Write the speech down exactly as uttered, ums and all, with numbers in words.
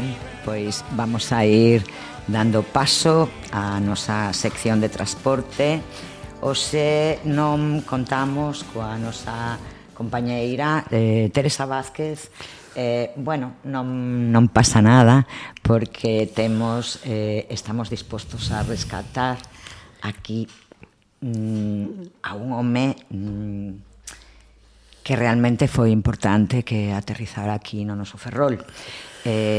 Ben, pois vamos a ir dando paso á nosa sección de transporte. Hoxe non contamos coa nosa compañeira eh, Teresa Vázquez. Eh, bueno, non, non pasa nada porque temos eh, estamos dispostos a rescatar aquí mm, a un home mm, que realmente foi importante que aterrizara aquí no noso Ferrol. Eh,